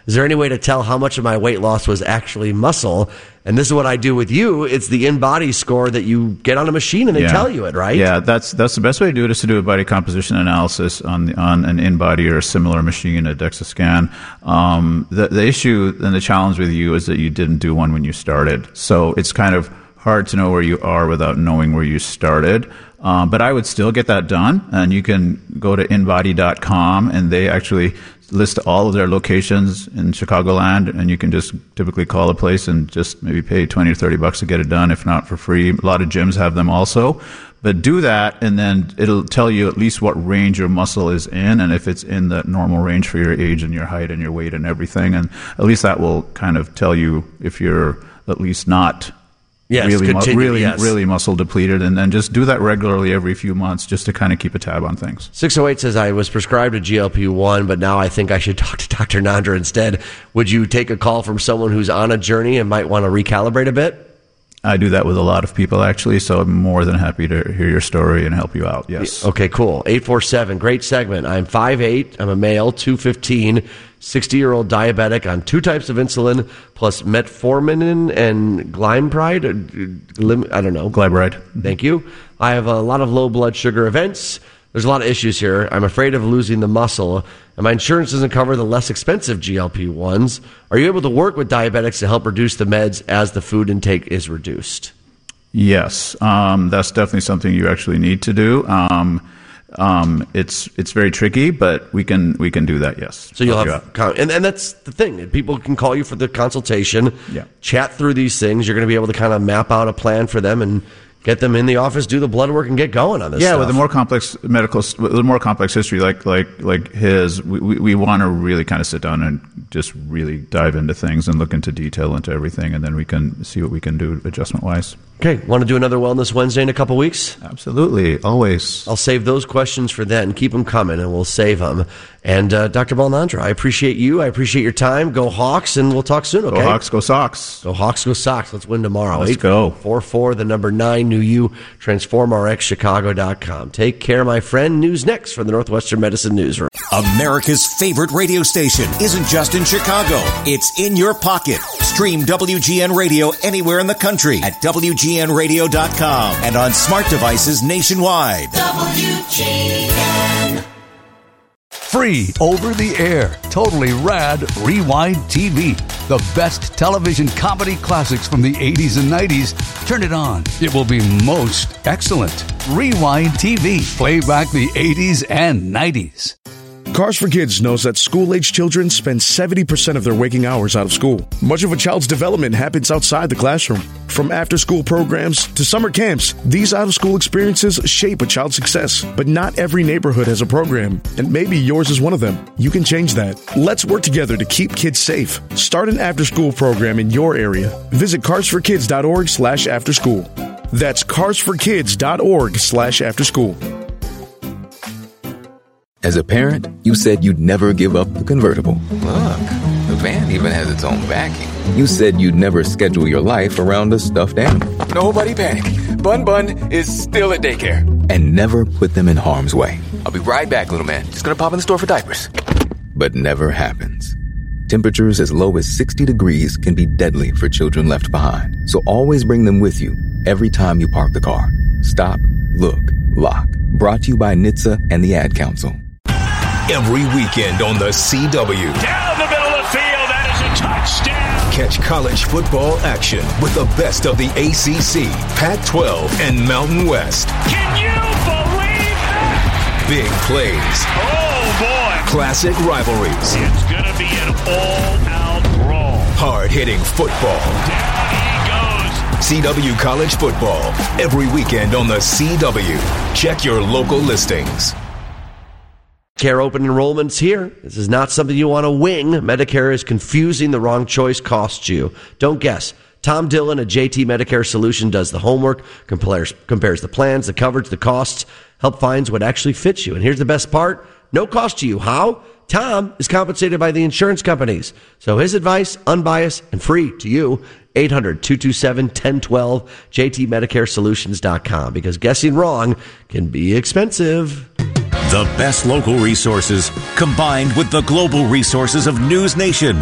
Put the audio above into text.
Is there any way to tell how much of my weight loss was actually muscle? And this is what I do with you. It's the InBody score that you get on a machine and they tell you it, right? Yeah, that's the best way to do it, is to do a body composition analysis on an InBody or a similar machine, a DEXA scan. The issue and the challenge with you is that you didn't do one when you started. So it's kind of hard to know where you are without knowing where you started. But I would still get that done, and you can go to InBody.com, and they actually list all of their locations in Chicagoland, and you can just typically call a place and just maybe pay $20 or $30 to get it done, if not for free. A lot of gyms have them also. But do that, and then it'll tell you at least what range your muscle is in, and if it's in the normal range for your age and your height and your weight and everything. And at least that will kind of tell you if you're at least not really muscle depleted, and then just do that regularly every few months just to kind of keep a tab on things. 608 says, I was prescribed a GLP-1, but now I think I should talk to Dr. Nandra instead. Would you take a call from someone who's on a journey and might want to recalibrate a bit? I do that with a lot of people, actually, so I'm more than happy to hear your story and help you out, yes. Okay, cool. 847, great segment. I'm 5'8", I'm a male, 215, 60-year-old diabetic on 2 types of insulin, plus metformin and Glybride. I don't know. Glybride. Thank you. I have a lot of low blood sugar events. There's a lot of issues here. I'm afraid of losing the muscle, and my insurance doesn't cover the less expensive GLP-1s. Are you able to work with diabetics to help reduce the meds as the food intake is reduced? Yes, that's definitely something you actually need to do. It's very tricky, but we can do that. Yes. So you'll have, and that's the thing. People can call you for the consultation. Yeah. Chat through these things. You're going to be able to kind of map out a plan for them and get them in the office, do the blood work, and get going on this stuff. Yeah, with a more complex history like his, we want to really kind of sit down and just really dive into things and look into detail into everything, and then we can see what we can do adjustment-wise. Okay, want to do another Wellness Wednesday in a couple weeks? Absolutely, always. I'll save those questions for then. Keep them coming, and we'll save them. And Dr. Balnandra, I appreciate you. I appreciate your time. Go Hawks, and we'll talk soon, okay? Go Hawks, go Sox. Go Hawks, go Sox. Let's win tomorrow. Let's go. 844, the number 9, new you, transformrxchicago.com. Take care, my friend. News next from the Northwestern Medicine Newsroom. America's favorite radio station isn't just in Chicago. It's in your pocket. Stream WGN Radio anywhere in the country at WGNradio.com and on smart devices nationwide. WGN. Free over the air, totally rad Rewind TV. The best television comedy classics from the 80s and 90s. Turn it on. It will be most excellent. Rewind TV. Play back the 80s and 90s. Cars for Kids knows that school-age children spend 70% of their waking hours out of school. Much of a child's development happens outside the classroom. From after-school programs to summer camps, these out-of-school experiences shape a child's success. But not every neighborhood has a program, and maybe yours is one of them. You can change that. Let's work together to keep kids safe. Start an after-school program in your area. Visit carsforkids.org/afterschool. That's carsforkids.org/afterschool. As a parent, you said you'd never give up the convertible. Look, the van even has its own backing. You said you'd never schedule your life around a stuffed animal. Nobody panic. Bun is still at daycare. And never put them in harm's way. I'll be right back, little man. Just gonna pop in the store for diapers. But never happens. Temperatures as low as 60 degrees can be deadly for children left behind. So always bring them with you every time you park the car. Stop, look, lock. Brought to you by NHTSA and the Ad Council. Every weekend on the CW. Down the middle of the field, that is a touchdown. Catch college football action with the best of the ACC, Pac-12, and Mountain West. Can you believe that? Big plays. Oh, boy. Classic rivalries. It's going to be an all-out brawl. Hard-hitting football. Down he goes. CW College Football. Every weekend on the CW. Check your local listings. Medicare open enrollment's here. This is not something you want to wing. Medicare is confusing. The wrong choice costs you. Don't guess. Tom Dillon at JT Medicare Solution does the homework, compares the plans, the coverage, the costs, help finds what actually fits you. And here's the best part. No cost to you. How? Tom is compensated by the insurance companies. So his advice, unbiased and free to you. 800-227-1012, jtmedicaresolutions.com. Because guessing wrong can be expensive. The best local resources combined with the global resources of News Nation.